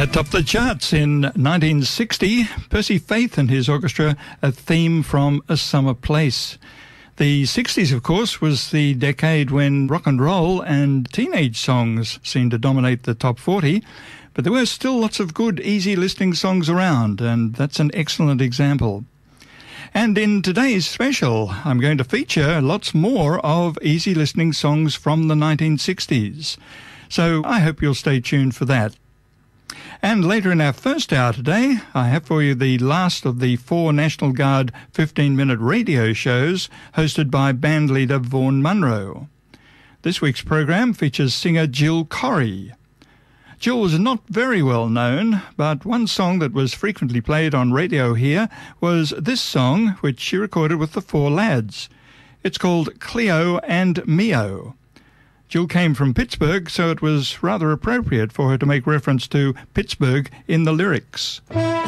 Topped the charts in 1960. Percy Faith and his orchestra, A Theme from a Summer Place. The 60s, of course, was the decade when rock and roll and teenage songs seemed to dominate the top 40, but there were still lots of good, easy listening songs around, and that's an excellent example. And in today's special, I'm going to feature lots more of easy listening songs from the 1960s. So I hope you'll stay tuned for that. And later in our first hour today, I have for you the last of the 4 National Guard 15-minute radio shows hosted by bandleader Vaughan Munro. This week's program features singer Jill Corey. Jill was not very well known, but one song that was frequently played on radio here was this song, which she recorded with the 4 Lads. It's called Cleo and Mio. Jill came from Pittsburgh, so it was rather appropriate for her to make reference to Pittsburgh in the lyrics.